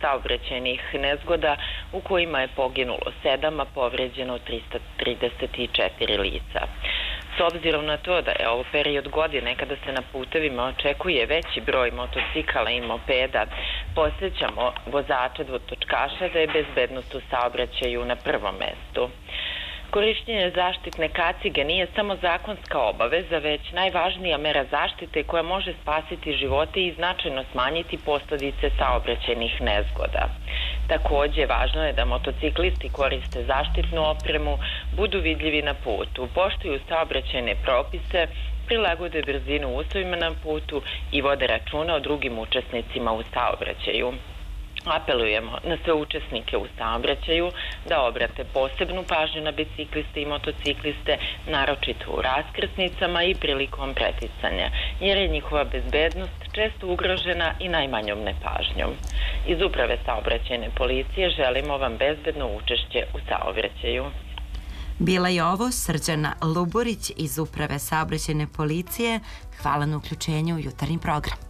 saobraćajnih nezgoda u kojima je poginulo 7, a povređeno 334 lica. S obzirom na to da je ovo period godine kada se na putevima očekuje veći broj motocikala i mopeda, podsjećamo vozače dvotočkaša da je bezbednost u saobraćaju na prvom mestu. Korišćenje zaštitne kacige nije samo zakonska obaveza, već najvažnija mera zaštite koja može spasiti živote i značajno smanjiti posledice saobraćajnih nezgoda. Takođe, važno je da motociklisti koriste zaštitnu opremu, budu vidljivi na putu, poštuju saobraćajne propise, prilagode brzinu uslovima na putu i vode računa o drugim učesnicima u saobraćaju. Apelujemo na sve učesnike u saobraćaju da obrate posebnu pažnju na bicikliste i motocikliste, naročito u raskrsnicama i prilikom preticanja, jer je njihova bezbednost često ugrožena i najmanjom nepažnjom. Iz Uprave saobraćajne policije želimo vam bezbedno učešće u saobraćaju. Bila je ovo Srđana Luburić iz Uprave saobraćajne policije. Hvala na uključenju u jutarnji program.